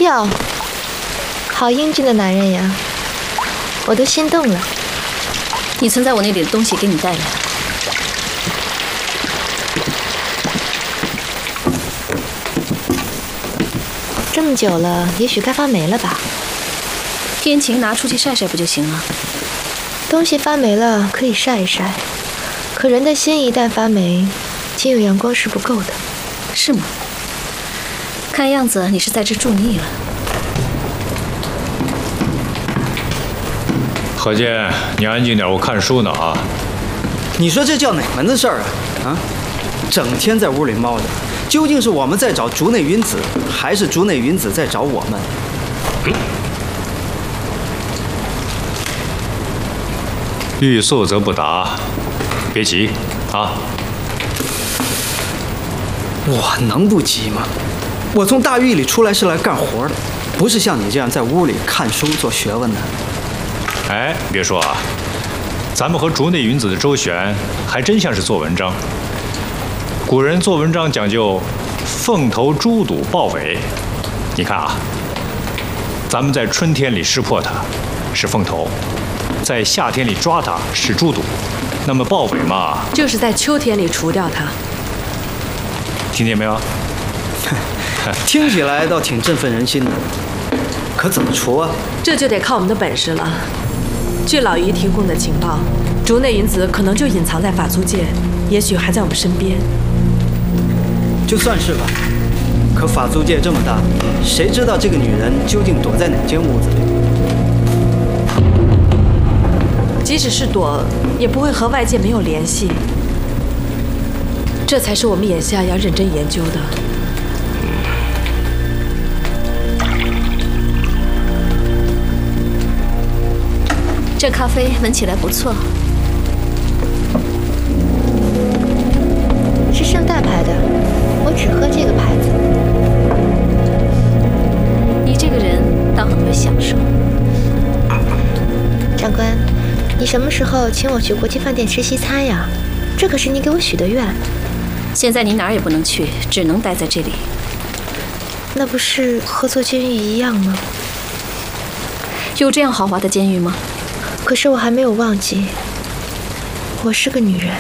哟，好英俊的男人呀，我都心动了。 你存在我那里的东西给你带来。 这么久了，也许该发霉了吧？ 天晴拿出去晒晒不就行了？ 东西发霉了可以晒一晒，可人的心一旦发霉，仅有阳光是不够的。 是吗？看样子你是在这住腻了。 何健，你安静点，我看书呢啊！ 你说这叫哪门子事儿啊？整天在屋里猫着，究竟是我们在找竹内云子，还是竹内云子在找我们？ 欲速则不达，别急啊！ 我能不急吗？我从大狱里出来是来干活的，不是像你这样在屋里看书做学问的。 哎，别说啊，咱们和竹内云子的周旋，还真像是做文章。古人做文章讲究凤头猪肚豹尾，你看啊，咱们在春天里识破它，是凤头；在夏天里抓它，是猪肚。那么豹尾嘛， 就是在秋天里除掉它。 听见没有？ 听起来倒挺振奋人心的，可怎么除啊？ 这就得靠我们的本事了。据老姨提供的情报，竹内云子可能就隐藏在法租界，也许还在我们身边。 就算是吧，可法租界这么大，谁知道这个女人究竟躲在哪间屋子里？ 即使是躲，也不会和外界没有联系。这才是我们眼下要认真研究的。 这咖啡闻起来不错， 是盛大牌的，我只喝这个牌子。 你这个人倒很会享受。 长官，你什么时候请我去国际饭店吃西餐呀？这可是你给我许的愿。 现在你哪儿也不能去，只能待在这里。 那不是和坐监狱一样吗？ 有这样豪华的监狱吗？ 可是我还没有忘记，我是个女人。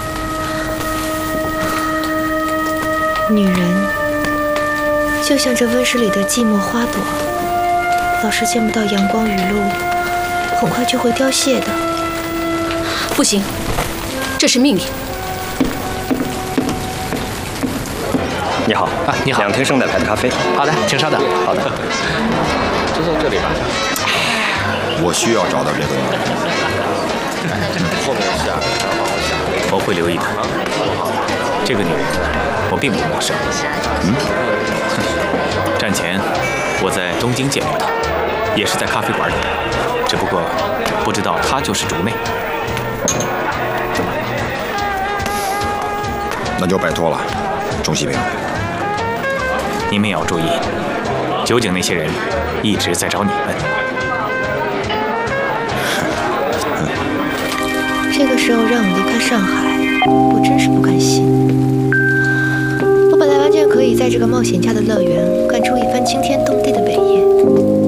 女人就像这温室里的寂寞花朵，老是见不到阳光雨露，很快就会凋谢的。 不行，这是命令。 你好啊，你好，2听圣代牌的咖啡。 好的，请稍等。 好的， 就在这里吧。 我需要找到这个女人。 后面下， 我会留意的。这个女人，我并不陌生。战前我在东京见过她，也是在咖啡馆里，只不过不知道她就是竹内。 那就拜托了，钟锡平。 你们也要注意，酒井那些人一直在找你们。 这个时候让我离开上海，我真是不甘心。我本来完全可以在这个冒险家的乐园干出一番惊天动地的伟业。